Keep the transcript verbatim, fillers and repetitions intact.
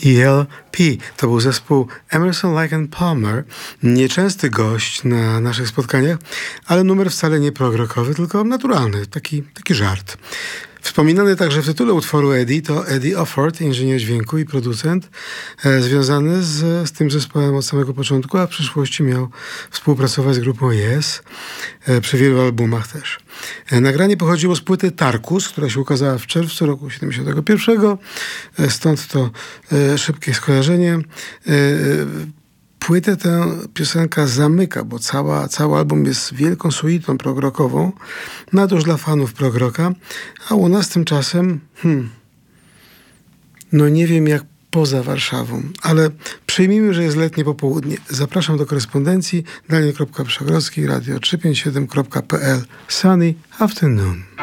E L P to był zespół Emerson, Lake and Palmer, nieczęsty gość na naszych spotkaniach, ale numer wcale nie prog-rockowy, tylko naturalny, taki, taki żart. Wspominany także w tytule utworu Eddie to Eddie Offord, inżynier dźwięku i producent, e, związany z, z tym zespołem od samego początku, a w przyszłości miał współpracować z grupą Yes, e, przy wielu albumach też. E, nagranie pochodziło z płyty Tarkus, która się ukazała w czerwcu roku siedemdziesiątego pierwszego, e, stąd to e, szybkie skojarzenie. E, Płytę tę piosenka zamyka, bo cała, cały album jest wielką suitą prog-rockową, no to już dla fanów prog-rocka, a u nas tymczasem, hmm, no nie wiem jak poza Warszawą, ale przyjmijmy, że jest letnie popołudnie. Zapraszam do korespondencji daniel kropka przegrodzki, radio trzysta pięćdziesiąt siedem kropka p l. Sunny afternoon.